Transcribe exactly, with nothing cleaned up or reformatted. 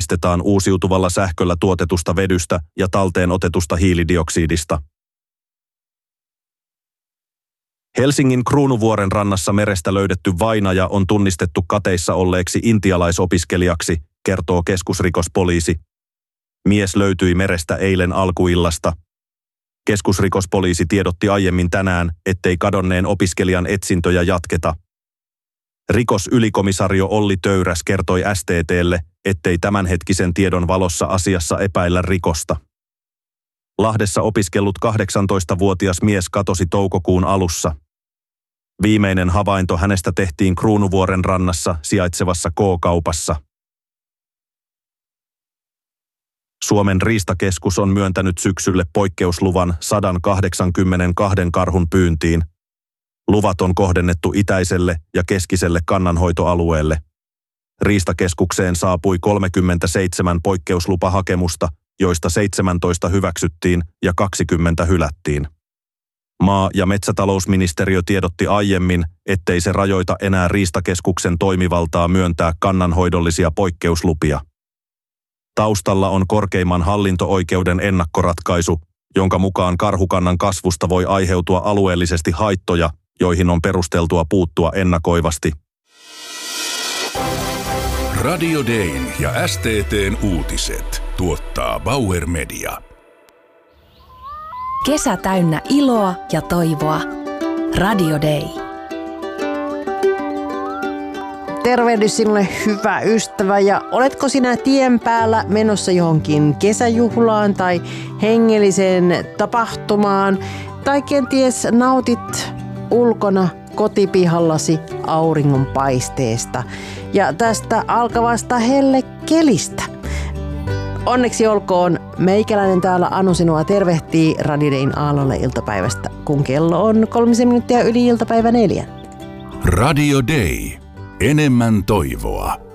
valmistetaan uusiutuvalla sähköllä tuotetusta vedystä ja talteen otetusta hiilidioksidista. Helsingin Kruunuvuoren rannassa merestä löydetty vainaja on tunnistettu kateissa olleeksi intialaisopiskelijaksi, kertoo keskusrikospoliisi. Mies löytyi merestä eilen alkuillasta. Keskusrikospoliisi tiedotti aiemmin tänään, ettei kadonneen opiskelijan etsintöjä jatketa. Rikosylikomisario Olli Töyräs kertoi S T T:lle, ettei tämänhetkisen tiedon valossa asiassa epäillä rikosta. Lahdessa opiskellut kahdeksantoistavuotias mies katosi toukokuun alussa. Viimeinen havainto hänestä tehtiin Kruunuvuoren rannassa sijaitsevassa K-kaupassa. Suomen riistakeskus on myöntänyt syksylle poikkeusluvan sata kahdeksankymmentäkaksi karhun pyyntiin. Luvat on kohdennettu itäiselle ja keskiselle kannanhoitoalueelle. Riistakeskukseen saapui kolmekymmentäseitsemän poikkeuslupahakemusta, joista seitsemäntoista hyväksyttiin ja kaksikymmentä hylättiin. Maa- ja metsätalousministeriö tiedotti aiemmin, ettei se rajoita enää Riistakeskuksen toimivaltaa myöntää kannanhoidollisia poikkeuslupia. Taustalla on korkeimman hallinto-oikeuden ennakkoratkaisu, jonka mukaan karhukannan kasvusta voi aiheutua alueellisesti haittoja, joihin on perusteltua puuttua ennakoivasti. Radio Dayn ja S T T:n uutiset tuottaa Bauer Media. Kesä täynnä iloa ja toivoa. Radio Day. Tervehdys sinulle, hyvä ystävä, ja oletko sinä tien päällä menossa johonkin kesäjuhlaan tai hengelliseen tapahtumaan, tai kenties nautit ulkona kotipihallasi auringonpaisteesta ja tästä alkavasta hellekelistä. Onneksi olkoon, meikäläinen täällä Anu sinua tervehtii Radio Dayn aallolle iltapäivästä, kun kello on kolmisen minuuttia yli iltapäivä neljän. Radio Day. Enemmän toivoa.